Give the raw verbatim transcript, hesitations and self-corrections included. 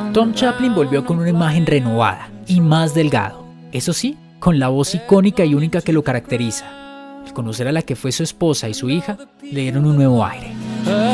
Tom Chaplin volvió con una imagen renovada y más delgado, eso sí, con la voz icónica y única que lo caracteriza. Al conocer a la que fue su esposa y su hija, le dieron un nuevo aire.